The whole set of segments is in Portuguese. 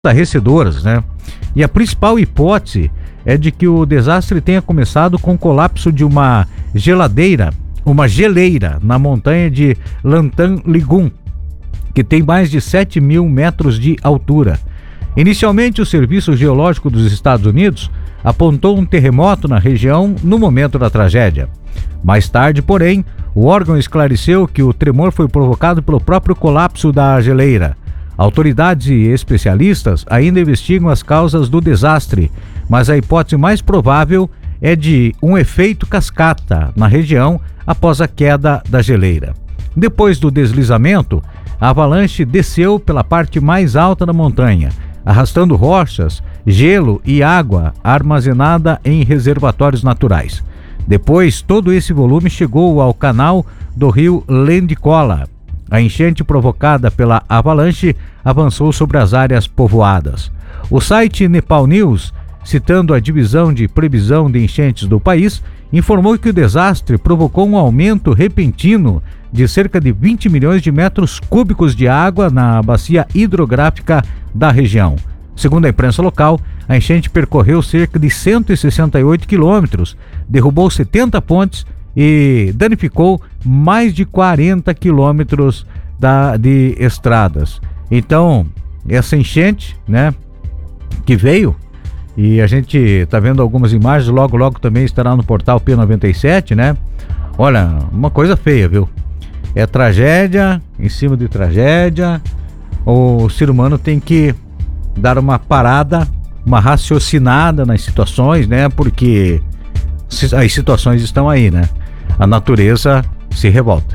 estarrecedoras, né? E a principal hipótese é de que o desastre tenha começado com o colapso de uma geleira na montanha de Lantan Ligum, que tem mais de 7.000 metros de altura. Inicialmente, o Serviço Geológico dos Estados Unidos apontou um terremoto na região no momento da tragédia. Mais tarde, porém, o órgão esclareceu que o tremor foi provocado pelo próprio colapso da geleira. Autoridades e especialistas ainda investigam as causas do desastre, mas a hipótese mais provável é de um efeito cascata na região após a queda da geleira. Depois do deslizamento, a avalanche desceu pela parte mais alta da montanha, arrastando rochas, gelo e água armazenada em reservatórios naturais. Depois, todo esse volume chegou ao canal do rio Lendicola. A enchente provocada pela avalanche avançou sobre as áreas povoadas. O site Nepal News, citando a divisão de previsão de enchentes do país, informou que o desastre provocou um aumento repentino de cerca de 20 milhões de metros cúbicos de água na bacia hidrográfica da região. Segundo a imprensa local, a enchente percorreu cerca de 168 quilômetros, derrubou 70 pontes e danificou mais de 40 quilômetros de estradas. Então, essa enchente, né, que veio, e a gente está vendo algumas imagens, logo também estará no portal P97, né? Olha, uma coisa feia, viu? É tragédia em cima de tragédia. O ser humano tem que dar uma parada, uma raciocinada nas situações, né? Porque as situações estão aí, né? A natureza se revolta.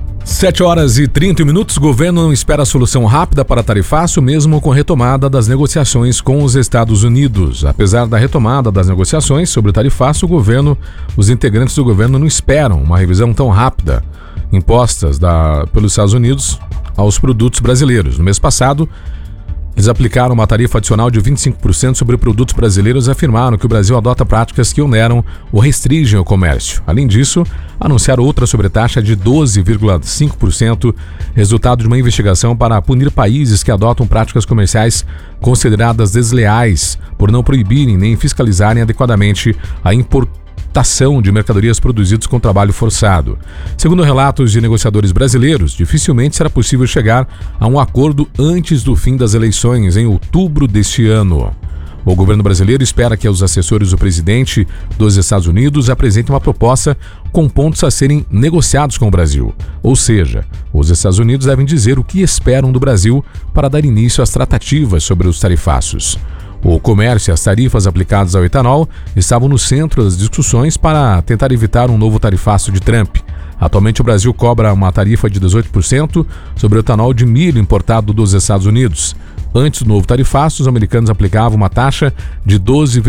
7h30. Governo não espera solução rápida para tarifaço, mesmo com retomada das negociações com os Estados Unidos. Apesar da retomada das negociações sobre o tarifaço, os integrantes do governo não esperam uma revisão tão rápida impostas pelos Estados Unidos aos produtos brasileiros. No mês passado, eles aplicaram uma tarifa adicional de 25% sobre produtos brasileiros e afirmaram que o Brasil adota práticas que oneram ou restringem o comércio. Além disso, anunciaram outra sobretaxa de 12,5%, resultado de uma investigação para punir países que adotam práticas comerciais consideradas desleais por não proibirem nem fiscalizarem adequadamente a importação de mercadorias produzidas com trabalho forçado. Segundo relatos de negociadores brasileiros, dificilmente será possível chegar a um acordo antes do fim das eleições, em outubro deste ano. O governo brasileiro espera que os assessores do presidente dos Estados Unidos apresentem uma proposta com pontos a serem negociados com o Brasil. Ou seja, os Estados Unidos devem dizer o que esperam do Brasil para dar início às tratativas sobre os tarifaços. O comércio e as tarifas aplicadas ao etanol estavam no centro das discussões para tentar evitar um novo tarifaço de Trump. Atualmente, o Brasil cobra uma tarifa de 18% sobre o etanol de milho importado dos Estados Unidos. Antes do novo tarifaço, os americanos aplicavam uma taxa de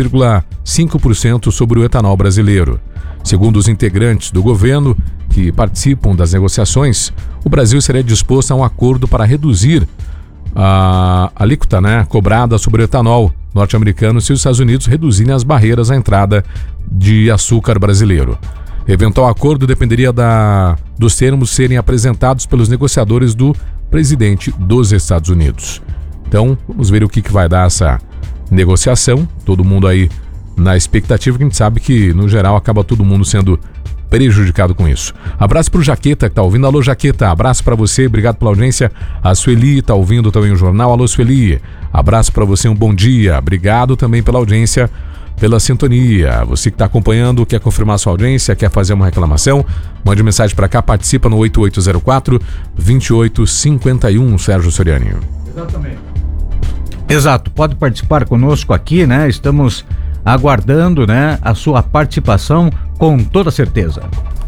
12,5% sobre o etanol brasileiro. Segundo os integrantes do governo que participam das negociações, o Brasil seria disposto a um acordo para reduzir a alíquota, cobrada sobre o etanol norte-americano se os Estados Unidos reduzirem as barreiras à entrada de açúcar brasileiro. Eventual acordo dependeria dos termos serem apresentados pelos negociadores do presidente dos Estados Unidos. Então, vamos ver o que vai dar essa negociação. Todo mundo aí na expectativa, que a gente sabe que, no geral, acaba todo mundo sendo prejudicado com isso. Abraço pro Jaqueta, que tá ouvindo. Alô, Jaqueta, abraço para você, obrigado pela audiência. A Sueli tá ouvindo também o jornal. Alô, Sueli, abraço para você, um bom dia. Obrigado também pela audiência, pela sintonia. Você que tá acompanhando, quer confirmar sua audiência, quer fazer uma reclamação, mande mensagem para cá, participa no 8804-2851, Sérgio Soriani. Exatamente. Exato, pode participar conosco aqui, né? Estamos aguardando, a sua participação com toda certeza.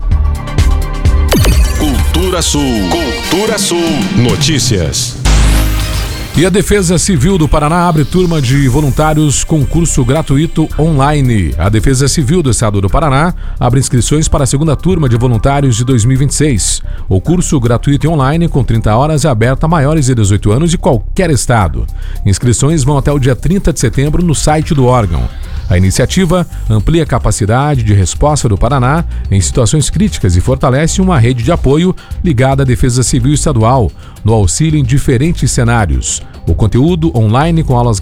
Cultura Sul Notícias. E a Defesa Civil do Paraná abre turma de voluntários concurso gratuito online. A Defesa Civil do Estado do Paraná abre inscrições para a segunda turma de voluntários de 2026. O curso gratuito e online com 30 horas é aberto a maiores de 18 anos de qualquer estado. Inscrições vão até o dia 30 de setembro no site do órgão. A iniciativa amplia a capacidade de resposta do Paraná em situações críticas e fortalece uma rede de apoio ligada à Defesa Civil Estadual, no auxílio em diferentes cenários. O conteúdo online com aulas